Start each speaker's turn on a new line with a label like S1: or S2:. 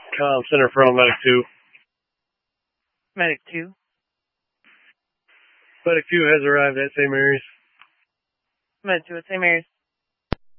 S1: Center from Medic 2.
S2: Medic 2.
S1: Medic 2 has arrived at St. Mary's.
S2: Medic 2 at St. Mary's.